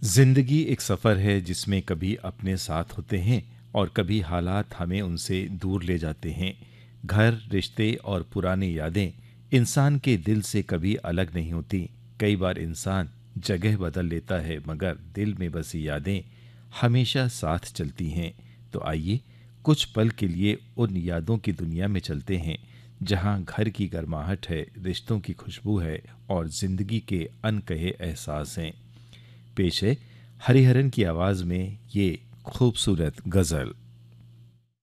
जिंदगी एक सफ़र है जिसमें कभी अपने साथ होते हैं और कभी हालात हमें उनसे दूर ले जाते हैं। घर, रिश्ते और पुरानी यादें इंसान के दिल से कभी अलग नहीं होती। कई बार इंसान जगह बदल लेता है मगर दिल में बसी यादें हमेशा साथ चलती हैं। तो आइए कुछ पल के लिए उन यादों की दुनिया में चलते हैं जहां घर की गर्माहट है, रिश्तों की खुशबू है और जिंदगी के अनकहे एहसास हैं। पेश है हरिहरन की आवाज में ये खूबसूरत गजल।